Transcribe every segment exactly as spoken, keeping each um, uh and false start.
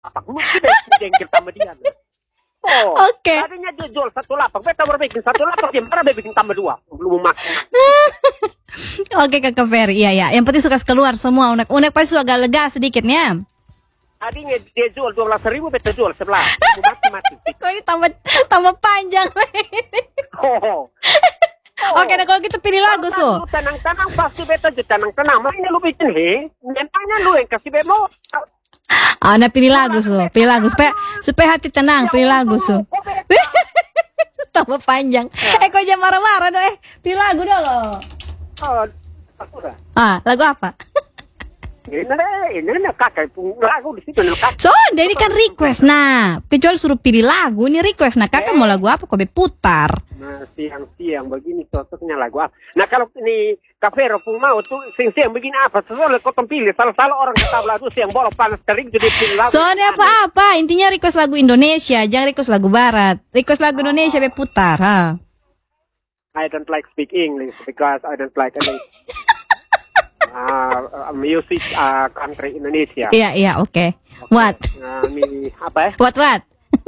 lapak. Mesti dia jengkel sama dia. Oh, Oke. tadinya dia jual satu lapak, beta baru bikin satu lapak, dia marah dia bikin tambah dua, belum makan. Oke Kakak Ferry, iya ya. Yang penting suka keluar semua unek-unek pasti sudah agak lega sedikitnya. Tadinya dia jual dua belas ribu, beta jual sebelas, mati-mati. Kok ini tambah tambah panjang. Oh, Oke, nah kalau gitu pilih lagu su. Lu tenang-tenang pasti beta juga tenang-tenang. Makanya lu bikin he, nyentangnya lu yang kasih bemo. Ah, nah pilih lagu su, pilih lagu supaya supaya hati tenang, pilih lagu su. Tambah panjang. Eh kok jangan marah-marah dong, eh pilih lagu dulu. Oh, udah. Ah, lagu apa? Ini ini ini kakak lagu di situ nih kakak. So, ini kan request nah. Kecuali suruh pilih lagu, ini request. Nah, kakak mau lagu apa? Kok be putar? Nah, siang-siang begini cocoknya lagu apa? Nah, kalau ini Kafero pun mau tuh siang-siang begini apa? Soalnya kau pilih salah-salah orang kata lagu siang bolong panas terik jadi pilih lagu. Soalnya apa-apa, intinya request lagu Indonesia, jangan request lagu Barat. Request lagu Indonesia be putar, ha. I don't like speak English because I don't like any uh, music uh, country Indonesia. Iya, iya, oke. Okay. What? Nah, ini apa ya? What what?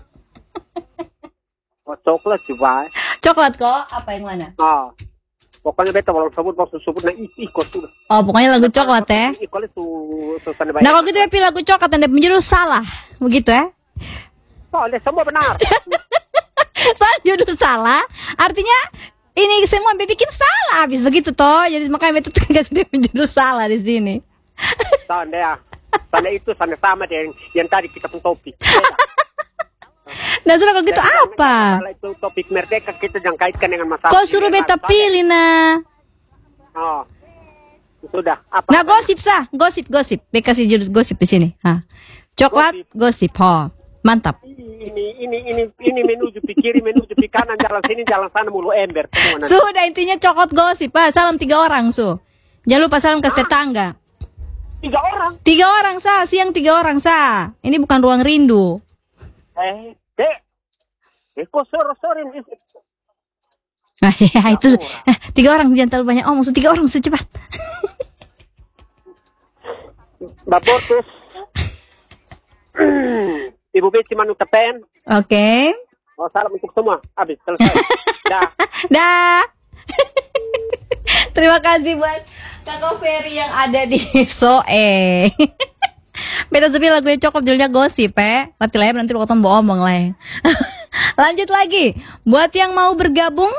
Oh, coklat juga. Coklat kok? Apa yang mana? Ah, pokoknya beta kalau sebut waktu sebut nah isi kok sudah. Oh, pokoknya lagu coklat ya. Nah, kalau gitu ya pilih lagu coklat dan menjudul salah, begitu ya? Soalnya semua benar. Soal judul salah, artinya ini semua bikin salah habis begitu toh. Jadi makanya beta kasih dia menjudul salah di sini. Soalnya ya, soalnya itu soalnya sama dengan yang tadi kita pun topik. Nah, sudah kalau gitu apa? Kalau itu topik merdeka kita jangan kaitkan dengan masalah. Kau suruh beta pilih nah. Oh, sudah. Apa? Nah, gosip sah, gosip gosip. Beta kasih judul gosip di sini. Ha. Coklat gosip, ho. Mantap. Ini ini ini ini menuju ke kiri, menuju ke kanan, jalan sini, jalan sana mulu ember. Sudah intinya coklat gosip, Pak. Salam tiga orang, su. Jangan lupa salam ke tetangga. Tiga orang. Tiga orang sah, siang tiga orang sah. Ini bukan ruang rindu. Eh, dek. Eh, kok sore-sore nih? Nah, ya, itu eh, tiga orang jangan terlalu banyak omong, su. Tiga orang su cepat. Bapotus. Ibu Beci Manu Tepen. Oke. Okay. Oh, salam untuk semua. Habis selesai. Dah. Dah. Terima kasih buat Kakak Ferry yang ada di Soe. Beta sepi lagunya coklat judulnya gosip eh. Mati lah ya, nanti bakal omong lah ya. Lanjut lagi. Buat yang mau bergabung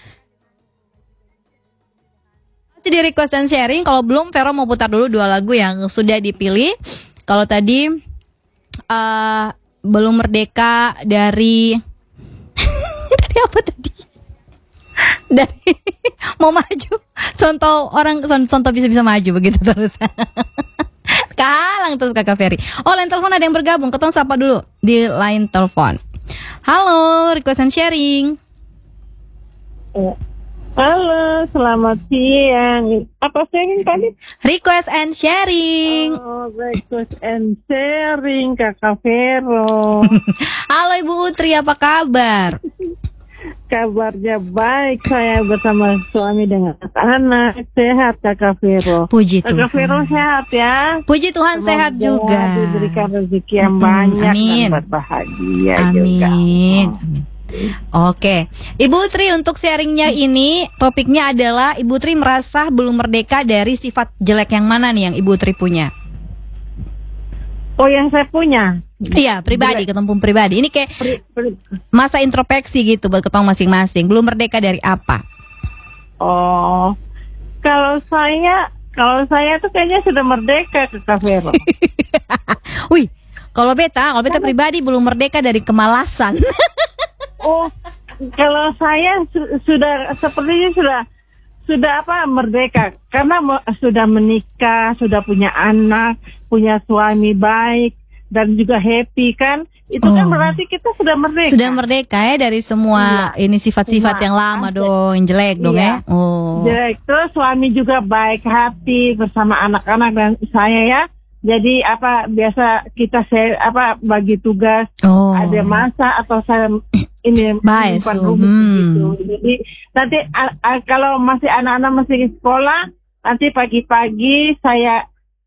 masih di request dan sharing. Kalau belum, Vero mau putar dulu dua lagu yang sudah dipilih. Kalau tadi uh, belum merdeka dari dari apa tadi? Dari mau maju. Sonto orang sonto bisa-bisa maju begitu terus. Kalang terus Kakak Ferry. Oh, line telepon ada yang bergabung. Ketemu sapa dulu di line telepon. Halo, request and sharing. Halo, selamat siang. Apa sharing tadi? Request and sharing. Oh, request and sharing Kakak Vero. Halo Ibu Utri, apa kabar? Kabarnya baik, saya bersama suami dengan anak sehat Kakak Vero. Puji Tuhan. Kakak Vero sehat ya. Puji Tuhan. Semoga sehat juga. Diberikan rezeki yang hmm, banyak amin. dan berbahagia amin. juga. Amin. Oke, Ibu Tri untuk sharingnya ini topiknya adalah Ibu Tri merasa belum merdeka dari sifat jelek yang mana nih yang Ibu Tri punya? Oh, yang saya punya? Iya, pribadi, ketemu pribadi. Ini kayak pri, pri. masa introspeksi gitu buat ketemu masing-masing. Belum merdeka dari apa? Oh, kalau saya, kalau saya tuh kayaknya sudah merdeka ke Kak Vero. Wih, kalau beta, kalau beta pribadi belum merdeka dari kemalasan. Oh, kalau saya su- sudah sepertinya sudah sudah apa merdeka karena me- sudah menikah, sudah punya anak, punya suami baik dan juga happy kan. Itu oh. kan berarti kita sudah merdeka. Sudah merdeka ya dari semua iya. ini sifat-sifat Cuma, yang lama asyik. dong, yang jelek dong iya. ya. Oh. Jelek. Terus suami juga baik hati bersama anak-anak dan saya ya. Jadi apa biasa kita share apa bagi tugas oh. ada masa atau saya ini bukan rumah hmm. gitu. Jadi nanti a, a, kalau masih anak-anak masih sekolah nanti pagi-pagi saya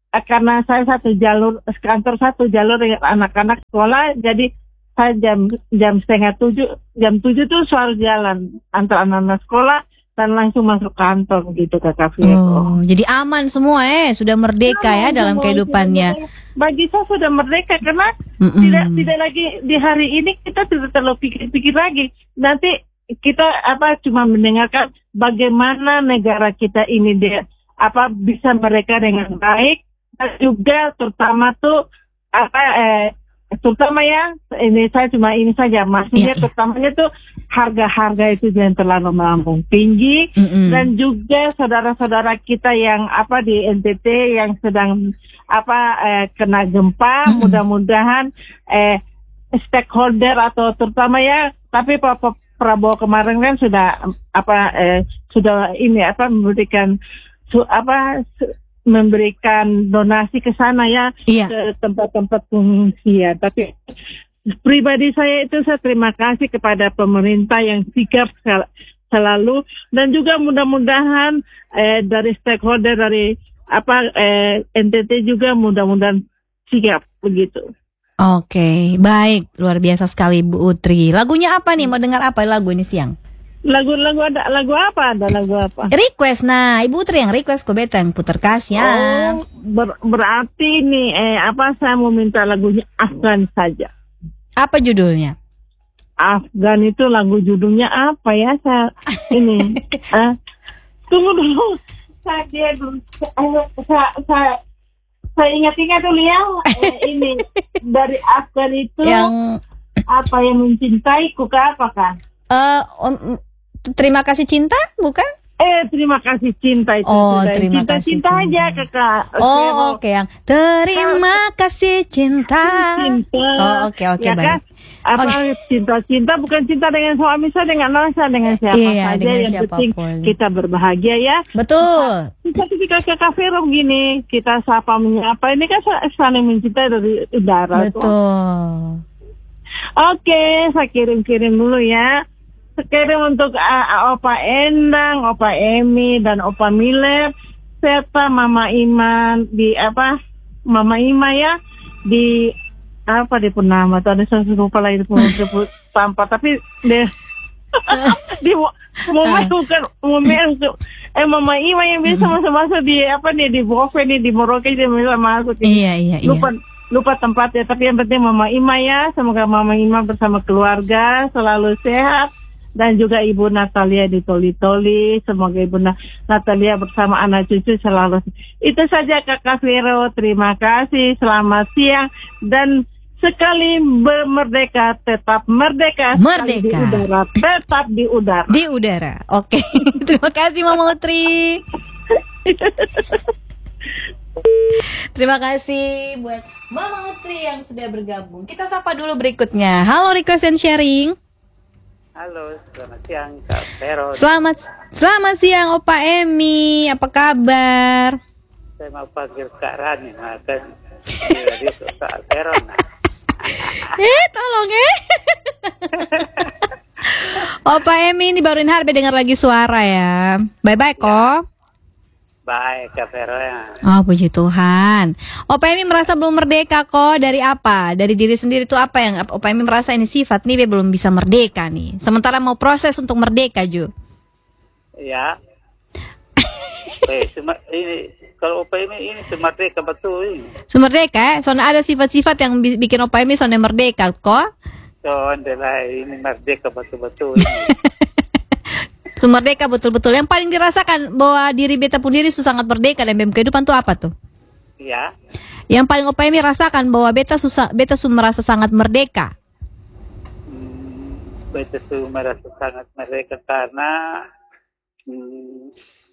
eh, karena saya satu jalur kantor satu jalur dengan anak-anak sekolah, jadi saya jam jam setengah tujuh jam tujuh tuh selalu jalan antar anak-anak sekolah dan langsung masuk kantor gitu Kakak Vero. Oh, jadi aman semua eh, sudah merdeka ya dalam kehidupannya. Bagi saya sudah merdeka karena Mm-mm. tidak tidak lagi di hari ini kita tidak terlalu pikir-pikir lagi. Nanti kita apa cuma mendengarkan bagaimana negara kita ini dia apa bisa mereka dengan baik, dan juga terutama tuh apa eh, terutama ya ini saya cuma ini saja maksudnya Ya, ya. terutamanya tuh harga-harga itu jangan terlalu melambung tinggi. Mm-mm. Dan juga saudara-saudara kita yang apa di N T T yang sedang apa eh, kena gempa, Mm-mm. mudah-mudahan eh, stakeholder atau terutama ya, tapi Pak Pak Prabowo kemarin kan sudah apa eh, sudah ini apa memberikan su, apa su- memberikan donasi ke sana ya, Iya. ke tempat-tempat pengungsian. Tapi pribadi saya itu saya terima kasih kepada pemerintah yang sigap sel- selalu, dan juga mudah-mudahan eh, dari stakeholder dari apa eh, N T T juga mudah-mudahan sigap begitu. Oke, baik, luar biasa sekali Bu Utri. Lagunya apa nih? Mau dengar apa lagu ini siang? Lagu-lagu ada lagu apa? Ada lagu apa? Request, nah Ibu Utri yang request, kok beta yang putar kasih ya. Oh, ber- berarti nih eh apa saya mau minta lagunya Afgan saja. Apa judulnya? Afgan itu lagu judulnya apa ya? Saya ini eh, tunggu dulu. Saya dia dulu. Eh, saya, saya saya ingat-ingat dulu ya. Eh, ini dari Afgan itu Yang apa yang mencintaiku ke apa kan? eh om- terima kasih cinta, bukan? Eh terima kasih cinta itu. Oh, sudah. terima cinta, kasih cinta aja cinta. kakak. Oh, Vero. oke yang terima kasih cinta. Cinta. Oh, oke oke Ya baik. kan? Apa Oke. cinta-cinta bukan cinta dengan suami saya, dengan anak saya, dengan siapa Iya, saja. dengan Yang penting siapapun. kita berbahagia ya. Betul. Kita ketika ke kafe begini, kita sapa menyapa, ini kan sa- saling mencintai dari udara. tuh. Betul. Oke, saya kirim-kirim dulu ya. Kirim untuk uh, Opa Endang, Opa Emi, dan Opa Miller, serta Mama Iman di apa? Mama Ima ya di apa di Purnama tuh ada saya lupa lagi di Purnama tanpa tapi deh di momen bukan momen eh Mama Ima yang bisa masuk-masuk di apa nih di Bofe nih di Merauke dia bisa masuk ini. Iya iya iya. lupa lupa tempatnya, tapi yang penting Mama Ima ya, semoga Mama Ima bersama keluarga selalu sehat, dan juga Ibu Natalia di Toli-Toli, semoga Ibu Na- Natalia bersama anak cucu selalu. Itu saja Kakak Vero, terima kasih, selamat siang, dan sekali merdeka tetap merdeka, sekali di Merdeka. udara tetap di udara. Di udara. Oke. Terima kasih Mama Utri. Terima kasih buat Mama Utri yang sudah bergabung. Kita sapa dulu berikutnya. Halo Request and Sharing. Halo, selamat siang Kak Vero. Selamat selamat siang Opa Emi. Apa kabar? Saya mau panggil Kak Rani, makan di radio Kak Vero. Nah. Eh, tolong eh. Opa Emi ini baruin Harbe dengar lagi suara ya. Bye-bye kok. Baik Kak Vero ya. Oh, puji Tuhan. Opa Emi merasa belum merdeka kok. Dari apa? Dari diri sendiri tuh apa yang Opa Emi merasa ini sifat nih belum bisa merdeka nih. Sementara mau proses untuk merdeka Ju. Ya. Eh, cuma ini kalau Opa ini ini merdeka betul ini. Sumerdeka, eh? Soalnya ada sifat-sifat yang bi- bikin Opa Emi soalnya merdeka kok. So, adalah ini merdeka betul-betul ini. Sumerdeka betul-betul. Yang paling dirasakan bahwa diri beta pun diri su sangat merdeka dalam kehidupan tuh apa tuh? Ya. Yang paling Opa Emi rasakan bahwa beta susah, beta su merasa sangat merdeka. Hmm, betul tuh merasa sangat merdeka karena hmm,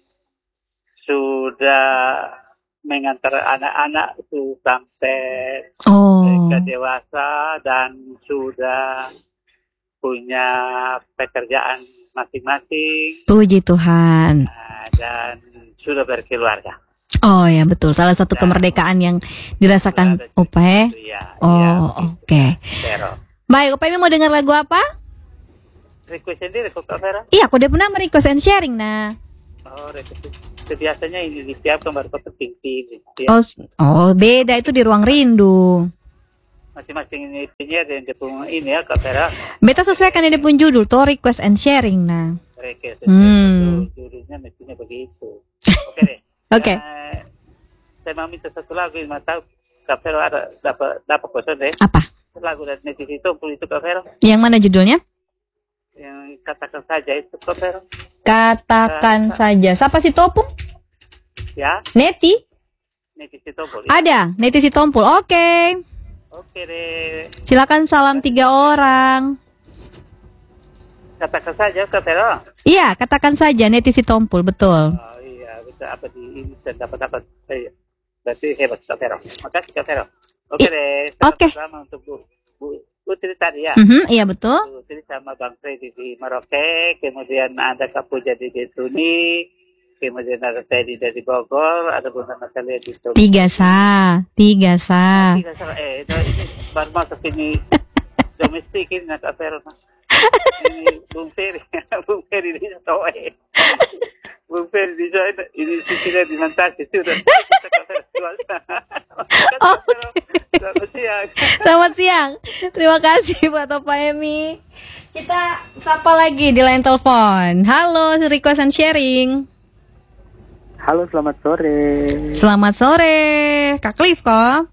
sudah mengantar anak-anak itu sampai Oh. mereka dewasa dan sudah punya pekerjaan masing-masing, Puji Tuhan. nah, dan sudah berkeluarga. Oh ya betul. Salah satu kemerdekaan yang dirasakan Sudah ada Opa eh. cucu, ya, Oh ya, oke. Vero. Baik, Opa Emi mau dengar lagu apa? Request sendiri kok Kak Vera? Iya, aku udah pernah merequest and sharing nah. Oh, request. biasanya ini disiapkan baru kau penting-penting. Oh, s- oh, beda itu di ruang rindu. Masing-masing ini punya ada yang dia punya ini ya Kak Vera. Beta sesuaikan ini pun judul tuh request and sharing nah. Mereka Hmm. judulnya mestinya begitu. Oke deh. Oke. Nah, saya mau minta satu lagu yang tahu Kak Vera ada dapat dapat kosong deh. Apa? Lagu dari Netizen Tompul itu Kak Vera. Yang mana judulnya? Yang katakan saja itu Kak Vera. Katakan saja. Siapa si Topung? Ya, Neti? Netizen Tompul. Ada, Neti si Tompul. Oke. Oke deh. Silakan salam tiga orang. Katakan saja Kak Vera. Iya, katakan saja Neti si Tompul, betul. Oh iya, bisa apa di ini dan dapat dapat. Eh, berarti hebat Kak Vera. Makasih Kak Vera. Oke I- deh. oke. Selamat untuk Bu Bu Putri tadi ya. Mhm, iya betul. Bu Putri sama Bang Freddy di Merauke, kemudian ada Kak Puja di Desuni, kemudian ada Teddy dari Bogor, ada Bunda Natalia di Solo. Tiga sa, tiga sa. Tiga salah. Eh, itu ini baru masuk ini domestik ini Kak Vera. Ini Bung Ferry, Bung Ferry di Soe. Bung Ferry di Soe, ini sisinya di Mantasi sudah. Oh, Selamat siang. Selamat siang. Terima kasih buat Opa Emi. Kita sapa lagi di line telepon. Halo, request and sharing. Halo, selamat sore. Selamat sore, Kak Cliff kok.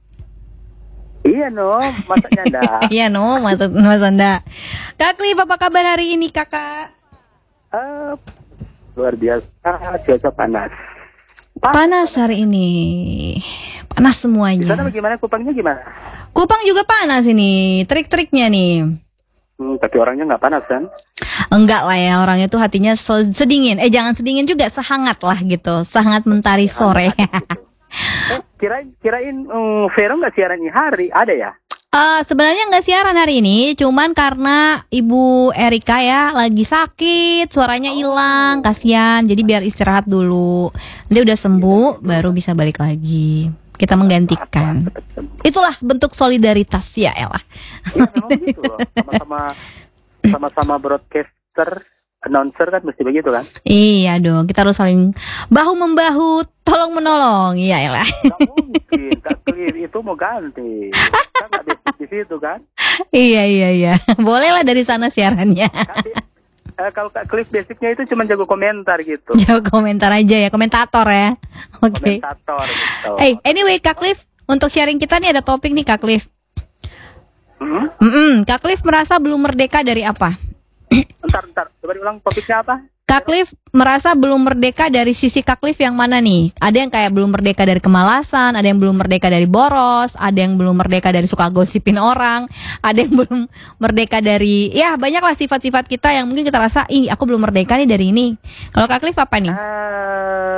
Iya no, masaknya enggak. Iya no, Mas, Mas Onda. Kak Cliff, apa kabar hari ini kakak? Eh, luar biasa, cuaca panas. Panas hari ini. Panas Di sana semuanya. bagaimana, Kupangnya gimana? Kupang juga panas ini. Trik-triknya nih. Hmm, tapi orangnya nggak panas kan? Enggak lah ya, orangnya tuh hatinya se- sedingin. Eh jangan sedingin juga, sehangat lah gitu. Sehangat mentari sore. Eh, kirain kirain um, Vero nggak siaran ini hari, ada ya? Eh sebenarnya nggak siaran hari ini, cuman karena Ibu Erika ya lagi sakit, suaranya hilang, kasihan. Jadi biar istirahat dulu. Nanti udah sembuh, baru bisa balik lagi. Kita menggantikan. Itulah bentuk solidaritas ya, Ella. Iya memang gitu loh. Sama-sama sama-sama broadcaster, announcer kan mesti begitu kan? Iya dong, kita harus saling bahu membahu, tolong menolong. Iya, Ella. Nggak mungkin, Kak Clear itu mau ganti. Kan nggak basic di situ kan? Iya, iya, iya. Bolehlah dari sana siarannya. Kan di- eh, kalau Kak Cliff basicnya itu cuma jago komentar gitu. Jawab komentar aja ya, komentator ya. Oke. Komentator gitu. Eh, anyway, Kak Cliff, untuk sharing kita nih ada topik nih, Kak Cliff. Hmm? Mm-mm, Kak Cliff merasa belum merdeka dari apa? Bentar, bentar. Coba diulang topiknya apa? Kak Cliff merasa belum merdeka dari sisi Kak Cliff yang mana nih? Ada yang kayak belum merdeka dari kemalasan, ada yang belum merdeka dari boros, ada yang belum merdeka dari suka gosipin orang, ada yang belum merdeka dari, ya banyaklah sifat-sifat kita yang mungkin kita rasa, ih aku belum merdeka nih dari ini. Kalau Kak Cliff apa nih? Eh,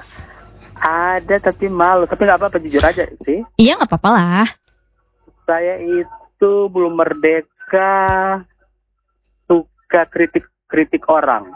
ada tapi malu. Tapi nggak apa-apa, jujur aja sih. Iya nggak apa-apa lah. Saya itu belum merdeka suka kritik-kritik orang.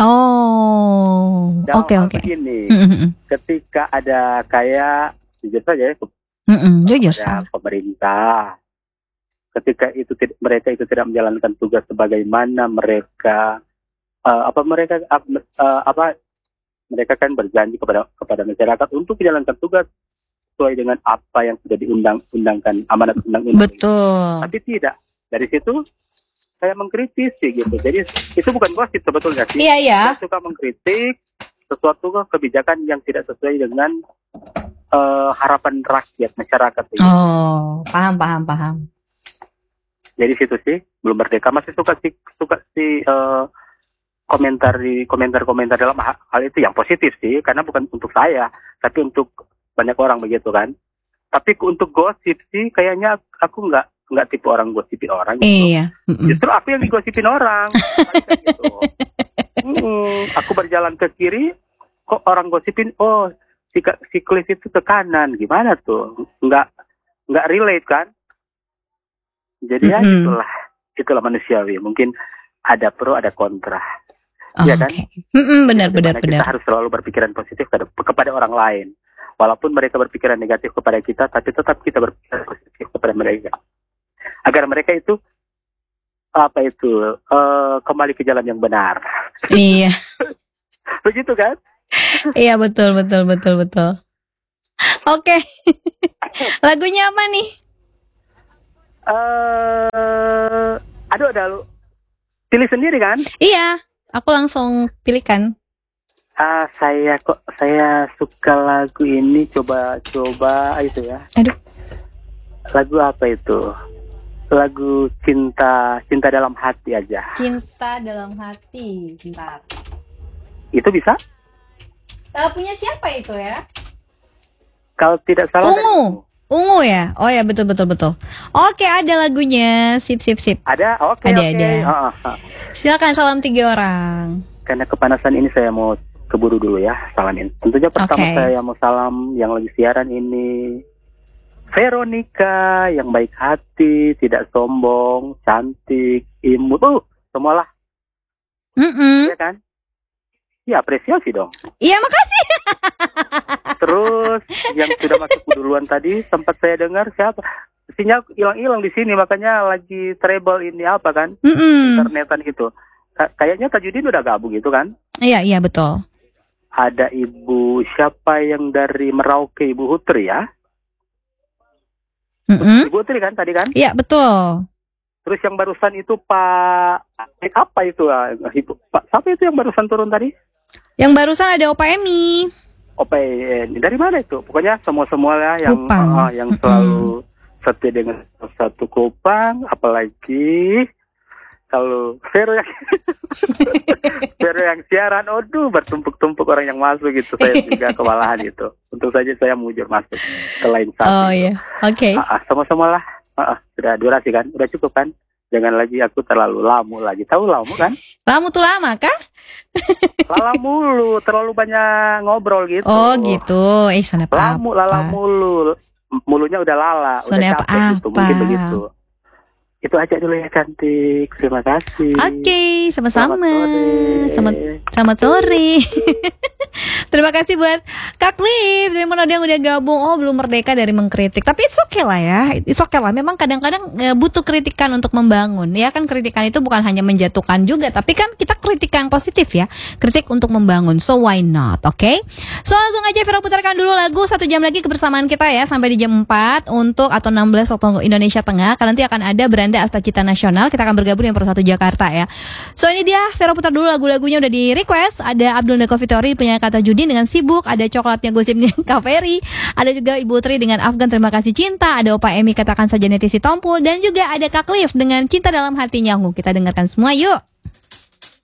Oh, Dalam oke hal oke. begini, Mm-mm, ketika ada kayak, jujur saja ya, mm-mm, jujur ada Sal. pemerintah, ketika itu tid- mereka itu tidak menjalankan tugas sebagaimana mereka eh, apa mereka ap- eh, apa mereka kan berjanji kepada kepada masyarakat untuk menjalankan tugas sesuai dengan apa yang sudah diundang-undangkan amanat undang-undang. Betul. Tapi tidak, dari situ saya mengkritisi gitu. Jadi itu bukan gosip sebetulnya sih. Iya iya. Saya suka mengkritik sesuatu kebijakan yang tidak sesuai dengan eh, harapan rakyat masyarakat. Gitu. Oh, paham paham paham. Jadi situ sih belum merdeka, masih suka sih suka sih eh, komentar di komentar-komentar dalam hal, hal itu yang positif sih, karena bukan untuk saya, tapi untuk banyak orang begitu kan. Tapi untuk gosip sih kayaknya aku nggak nggak tipe orang gosipin orang gitu. Iya. Mm-mm. Justru aku yang digosipin orang. Kayak gitu. Mm-mm. Aku berjalan ke kiri, kok orang gosipin, oh si, Ka- si Cliff itu ke kanan, gimana tuh? Nggak nggak relate kan? Jadi ya Mm-mm. itulah itulah manusiawi. Mungkin ada pro ada kontra. Oh, Iya kan? oke. Mm-mm, benar benar Dimana benar. Kita harus selalu berpikiran positif kepada, kepada orang lain. Walaupun mereka berpikiran negatif kepada kita, tapi tetap kita berpikiran positif kepada mereka. Agar mereka itu apa itu eh, kembali ke jalan yang benar. Iya. Begitu kan? Iya betul betul betul betul. Oke. Lagunya apa nih? Eh, aduh ada lu. Pilih sendiri kan? Iya, aku langsung pilihkan. Ah, saya kok saya suka lagu ini, coba coba itu ya. Aduh. Lagu apa itu? Lagu cinta cinta dalam hati aja. Cinta dalam hati. Bentar. Itu bisa? Uh, punya siapa itu ya? Kalau tidak salah Ungu. Ungu ya? Oh ya betul betul betul. Oke, ada lagunya. Sip sip sip. ada. Oke Ada, oke. ada. Ah, ah, ah. Silakan salam tiga orang. Karena kepanasan ini saya mau keburu dulu ya salamin. Tentunya pertama Oke. saya mau salam yang lagi siaran ini Veronica yang baik hati, tidak sombong, cantik, imut, uh, semualah, Mm-mm. ya kan? Ya apresiasi dong. Iya makasih. Terus yang sudah masuk duluan tadi sempat saya dengar siapa? Sinyal hilang-hilang di sini makanya lagi treble ini apa kan? Mm-mm. Internetan gitu. Ka- kayaknya Tajudin udah gabung gitu kan? Iya iya betul. Ada Ibu siapa yang dari Merauke, Ibu Hutri ya? Mm-mm. Ibu Hutri kan tadi kan? Iya betul. Terus yang barusan itu Pak eh, apa itu? ah? Ibu Pak siapa itu yang barusan turun tadi? Yang barusan ada Opa Emi. Ope eh, dari mana itu? Pokoknya semua-semua ya yang Kupang. ah, yang Mm-mm. selalu setia dengan satu Kupang, apalagi kalau Vero yang Vero yang siaran, aduh bertumpuk-tumpuk orang yang masuk gitu, saya juga kewalahan itu. Untung saja saya mujur masuk ke lain satu. Oh iya. Oke. Ah, ah, sama-sama lah. Ah, ah, sudah durasi kan? Udah cukup kan? Jangan lagi aku terlalu lamu lagi. Tahu lamu kan? Lamu tuh lama kah? Lala mulu, terlalu banyak ngobrol gitu. Oh gitu. Eh sana apa? Lamu, lala mulu. Mulunya udah lala, Soalnya udah capek gitu, apa-apa. mungkin begitu. Itu aja dulu ya cantik. Terima kasih. Oke, sama-sama. Selamat sore. Selamat selamat sore. Terima kasih buat Kak Cliff dari mana yang udah gabung. Oh belum merdeka dari mengkritik. Tapi it's okay lah ya. It's okay lah. Memang kadang-kadang e, butuh kritikan untuk membangun. Ya kan kritikan itu bukan hanya menjatuhkan juga. Tapi kan kita kritikan yang positif ya. Kritik untuk membangun. So why not? Oke. Okay? So langsung aja Vero putarkan dulu lagu. Satu jam lagi kebersamaan kita ya. Sampai di jam empat. Untuk atau enam belas waktu Indonesia Tengah. Karena nanti akan ada Beranda Asta Cita Nasional. Kita akan bergabung dengan Pro satu Jakarta ya. So ini dia Vero putar dulu lagu-lagunya udah di request. Ada Abdul Neko Vitori punya Kata Judin dengan Sibuk, ada Coklatnya Gosipnya Kak Ferry, ada juga Ibu Tri dengan Afgan Terima Kasih Cinta, ada Opa Emi Katakan Saja Netisi Tompul, dan juga ada Kak Cliff dengan Cinta Dalam Hatinya. Kita dengarkan semua yuk.